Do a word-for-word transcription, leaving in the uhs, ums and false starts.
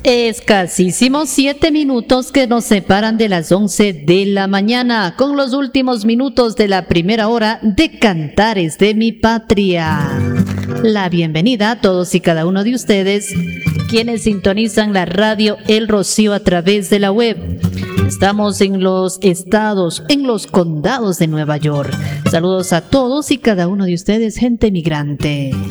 Escasísimos siete minutos que nos separan de las once de la mañana, con los últimos minutos de la primera hora de Cantares de mi Patria. La bienvenida a todos y cada uno de ustedes, quienes sintonizan la radio El Rocío a través de la web. Estamos en los estados, en los condados de Nueva York. Saludos a todos y cada uno de ustedes, gente migrante.